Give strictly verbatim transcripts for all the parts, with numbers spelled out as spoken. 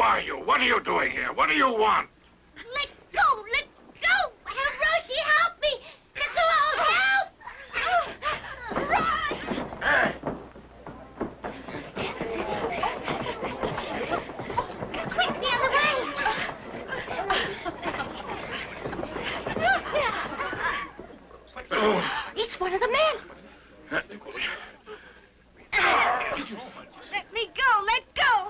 are you? What are you doing here? What do you want? Let go! Let go! Hiroshi, help me! Tetsuo, help! Oh, run! Hey! Quick, the other way! It's one of the men. Let me go! Let go!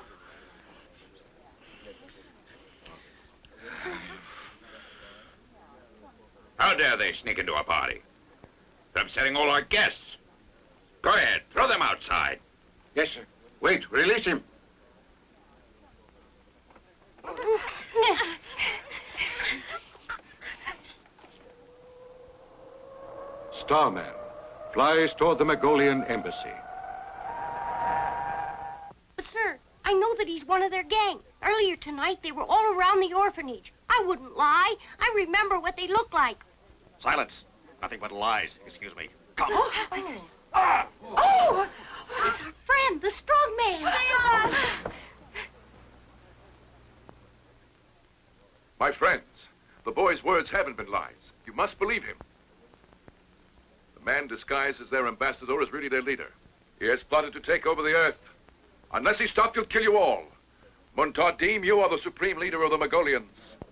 How dare they sneak into our party? They're upsetting all our guests. Go ahead, throw them outside. Yes, sir. Wait, release him. Starman flies toward the Mongolian embassy. But, sir, I know that he's one of their gang. Earlier tonight, they were all around the orphanage. I wouldn't lie. I remember what they looked like. Silence. Nothing but lies. Excuse me. Come. Oh, ah. Oh, it's our friend, the strong man. My friends, the boy's words haven't been lies. You must believe him. The man disguised as their ambassador is really their leader. He has plotted to take over the earth. Unless he stops, he'll kill you all. Muntadim, you are the supreme leader of the Mongolians.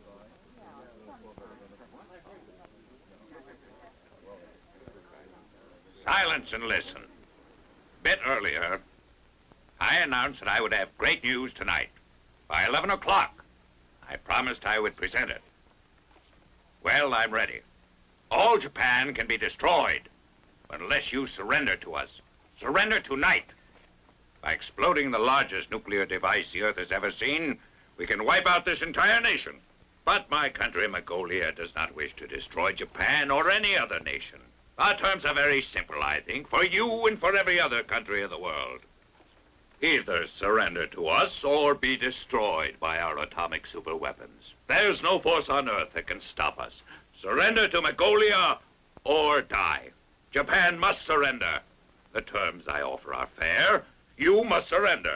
Silence and listen. Bit earlier, I announced that I would have great news tonight. By eleven o'clock, I promised I would present it. Well, I'm ready. All Japan can be destroyed unless you surrender to us. Surrender tonight. By exploding the largest nuclear device the Earth has ever seen, we can wipe out this entire nation. But my country, Mongolia, does not wish to destroy Japan or any other nation. Our terms are very simple, I think, for you and for every other country in the world. Either surrender to us or be destroyed by our atomic superweapons. There's no force on Earth that can stop us. Surrender to Mongolia or die. Japan must surrender. The terms I offer are fair. You must surrender.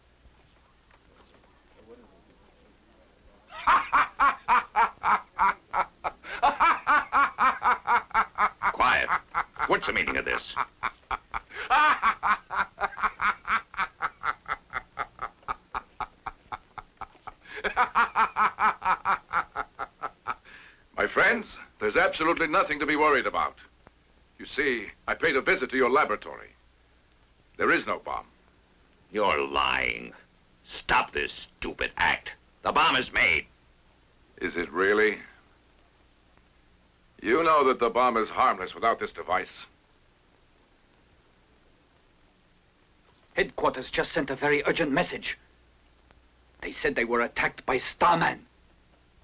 Quiet. What's the meaning of this? My friends, there's absolutely nothing to be worried about. You see, I paid a visit to your laboratory. There is no bomb. You're lying. Stop this stupid act. The bomb is made. Is it really? You know that the bomb is harmless without this device. Headquarters just sent a very urgent message. They said they were attacked by Starman.